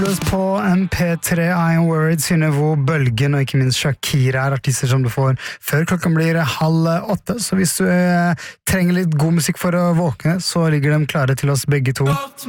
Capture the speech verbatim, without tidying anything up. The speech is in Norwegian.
På M P tre, I Am Worried, Synnøve, Bølgen og ikke minst Shakira er artister som du får før klokken blir halv åtte. Så hvis du eh, trenger litt god musikk for å våkne, så ligger de klare til oss begge to.